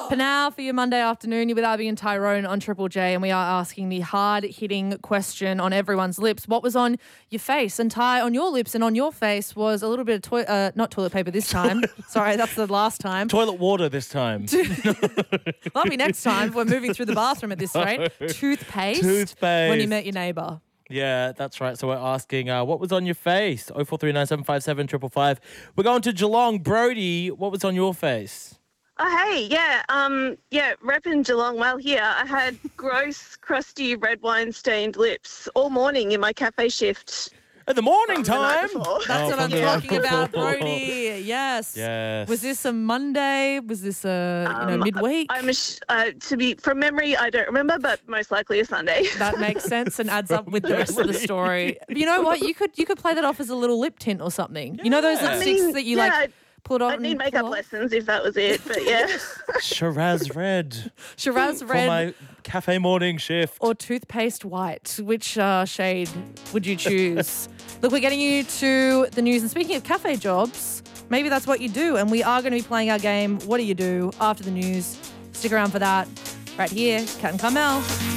Panau for your Monday afternoon. You're with Abby and Tyrone on Triple J, and we are asking the hard-hitting question on everyone's lips. What was on your face? And Ty, on your lips and on your face was a little bit of not toilet paper this time. Sorry, that's the last time. Toilet water this time. That'll be next time. We're moving through the bathroom at this rate. Toothpaste. When you met your neighbour. Yeah, that's right. So we're asking, what was on your face? 0439757555. We're going to Geelong. Brody, what was on your face? Oh, hey, yeah, repping Geelong well here. I had gross, crusty, red wine-stained lips all morning in my cafe shift. At the morning time? That's what I'm talking about, Brody. Yes. Was this a Monday? Was this a midweek? From memory, I don't remember, but most likely a Sunday. That makes sense and adds up with the rest of the story. You know what? You could play that off as a little lip tint or something. Yeah. You know those lipsticks that you pulled on? I'd need makeup lessons if that was it, but yeah. Shiraz red. Shiraz red. For my cafe morning shift. Or toothpaste white. Which shade would you choose? Look, we're getting you to the news. And speaking of cafe jobs, maybe that's what you do. And we are going to be playing our game, What Do You Do, after the news. Stick around for that. Right here, Kat and Carmel.